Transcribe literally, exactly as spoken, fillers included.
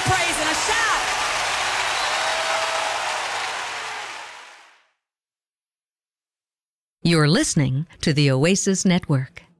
a praise and a shout. You're listening to the Oasis Network.